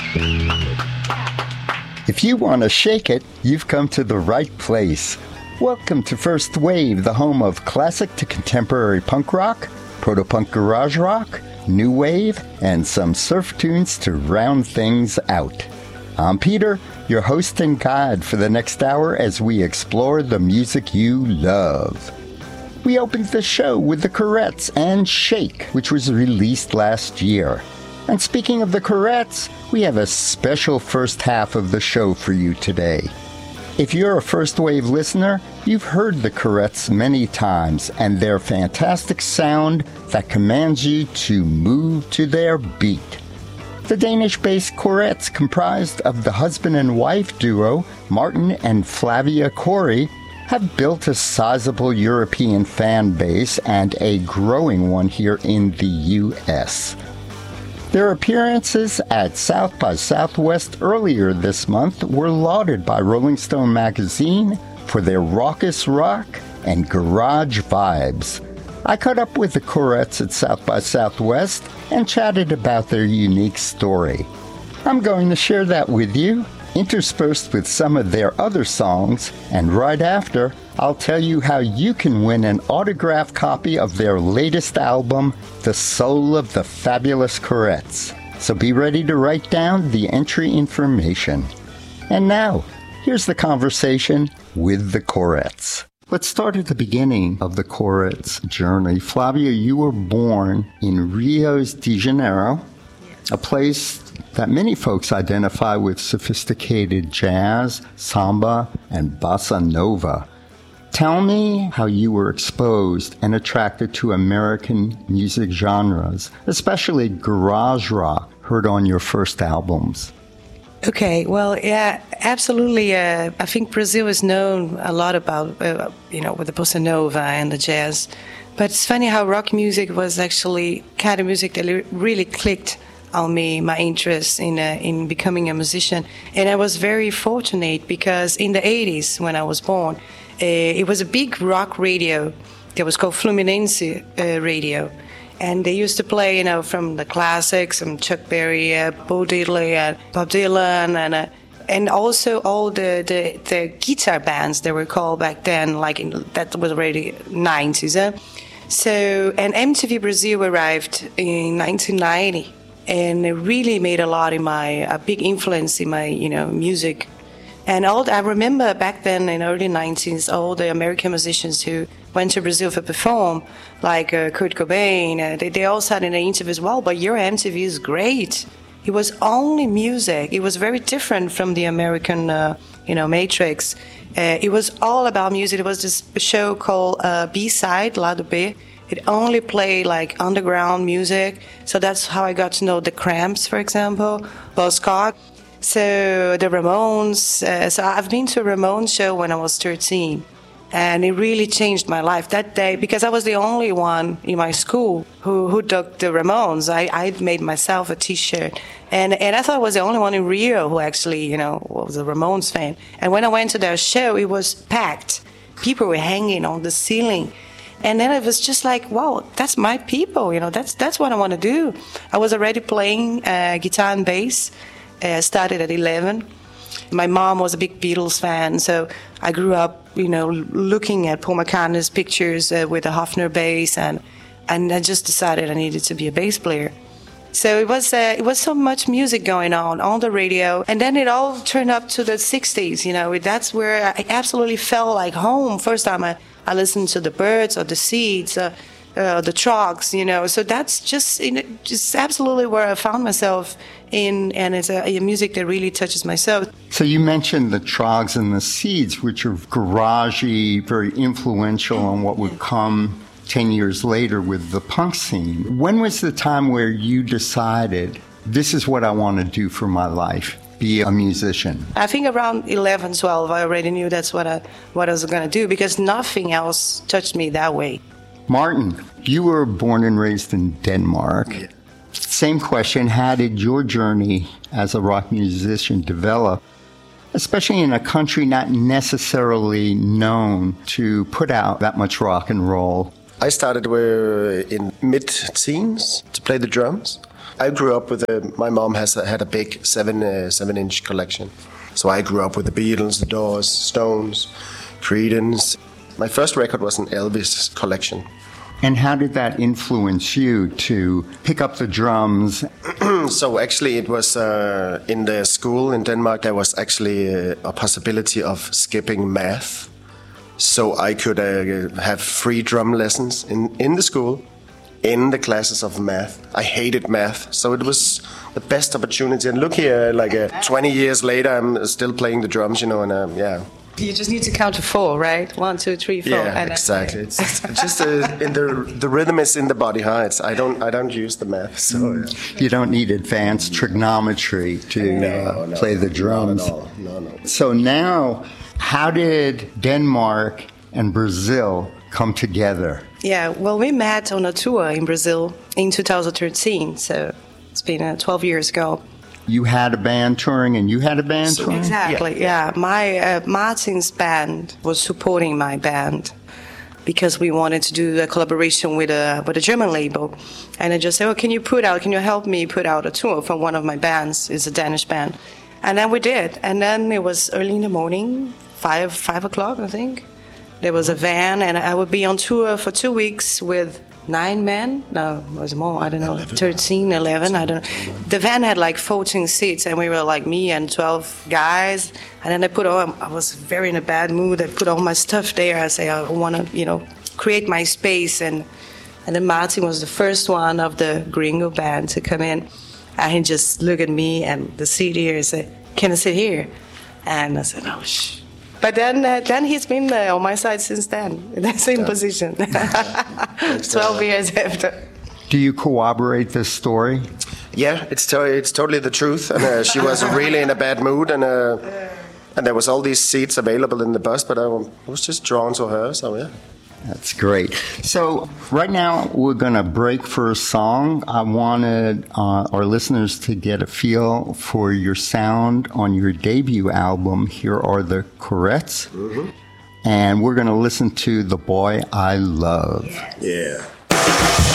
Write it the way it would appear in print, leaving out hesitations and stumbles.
If you want to shake it, you've come to the right place. Welcome to First Wave, the home of classic to contemporary punk rock, proto-punk garage rock, new wave, and some surf tunes to round things out. I'm Peter, your host and guide for the next hour as we explore the music you love. We opened the show with the Courettes and Shake, which was released last year. And speaking of the Courettes, we have a special first half of the show for you today. If you're a First Wave listener, you've heard the Courettes many times and their fantastic sound that commands you to move to their beat. The Danish-based Courettes, comprised of the husband and wife duo Martin and Flavia Corey, have built a sizable European fan base and a growing one here in the U.S. Their appearances at South by Southwest earlier this month were lauded by Rolling Stone magazine for their raucous rock and garage vibes. I caught up with the Courettes at South by Southwest and chatted about their unique story. I'm going to share that with you, interspersed with some of their other songs, and right after, I'll tell you how you can win an autographed copy of their latest album, The Soul of the Fabulous Courettes. So be ready to write down the entry information. And now, here's the conversation with the Courettes. Let's start at the beginning of the Courettes' journey. Flavia, you were born in Rio de Janeiro, a place that many folks identify with sophisticated jazz, samba, and bossa nova. Tell me how you were exposed and attracted to American music genres, especially garage rock, heard on your first albums. Okay, well, yeah, absolutely. I think Brazil is known a lot about, with the bossa nova and the jazz. But it's funny how rock music was actually kind of music that really clicked on me, my interest in becoming a musician. And I was very fortunate because in the 80s, when I was born, it was a big rock radio that was called Fluminense radio. And they used to play, from the classics, from Chuck Berry, Bo Diddley, Bob Dylan, and also all the guitar bands that were called back then, that was already 90s. So, and MTV Brazil arrived in 1990, and it really made a big influence in my, music. And I remember back then in the early 90s, all the American musicians who went to Brazil to perform, like Kurt Cobain, they all said in the interviews, "Well, but your MTV is great." It was only music. It was very different from the American, Matrix. It was all about music. It was this show called B-Side, Lado B. It only played like underground music. So that's how I got to know the Cramps, for example, Bon Scott. So the Ramones. So I've been to a Ramones show when I was 13. And it really changed my life that day because I was the only one in my school who dug the Ramones. I made myself a T-shirt. And I thought I was the only one in Rio who actually, was a Ramones fan. And when I went to their show, it was packed. People were hanging on the ceiling. And then it was just like, wow, that's my people. That's what I want to do. I was already playing guitar and bass. I started at 11. My mom was a big Beatles fan, so I grew up, looking at Paul McCartney's pictures with a Hofner bass, and I just decided I needed to be a bass player. So it was so much music going on the radio, and then it all turned up to the 60s. That's where I absolutely felt like home. First time I listened to the Byrds or the Seeds. The Trogs, so that's just absolutely where I found myself in, and it's a music that really touches my soul. So you mentioned the Trogs and the Seeds, which are garagey, very influential on what would come 10 years later with the punk scene. When was the time where you decided, this is what I want to do for my life? Be a musician? I think around 11, 12, I already knew that's what I was going to do because nothing else touched me that way. Martin, you were born and raised in Denmark. Yeah. Same question, how did your journey as a rock musician develop, especially in a country not necessarily known to put out that much rock and roll? I started in mid-teens to play the drums. I grew up with my mom had a big 7-inch collection. So I grew up with the Beatles, the Doors, Stones, Creedence. My first record was an Elvis collection. And how did that influence you to pick up the drums? So actually it was in the school in Denmark, there was actually a possibility of skipping math. So I could have free drum lessons in the school, in the classes of math. I hated math, so it was the best opportunity. And look here, 20 years later, I'm still playing the drums, and yeah. You just need to count to 4, right? 1, 2, 3, 4. Yeah, exactly. It's just in the rhythm is in the body. I don't use the math. So yeah. You don't need advanced trigonometry to play the drums. No. So now, how did Denmark and Brazil come together? Yeah, well, we met on a tour in Brazil in 2013, so it's been 12 years ago. You had a band touring and you had a band touring? Exactly, yeah. My Martin's band was supporting my band because we wanted to do a collaboration with a German label. And I just said, can you help me put out a tour from one of my bands? It's a Danish band. And then we did. And then it was early in the morning, 5 o'clock, I think. There was a van, and I would be on tour for 2 weeks with 9 men. No, it was more, I don't know, 13, 11, I don't know. The van had 14 seats, and we were me and 12 guys. And then I was very in a bad mood. I put all my stuff there. I say, I want to, create my space. And then Martin was the first one of the Gringo band to come in. And he just looked at me and the seat here and said, can I sit here? And I said, oh, shh. But then he's been on my side since then, in the same position, 12 years after. Do you corroborate this story? Yeah, it's totally the truth. And she was really in a bad mood, and there was all these seats available in the bus, but I was just drawn to her, so yeah. That's great. So right now we're going to break for a song. I wanted our listeners to get a feel for your sound on your debut album. Here are the Courettes. Mm-hmm. And we're going to listen to The Boy I Love. Yeah.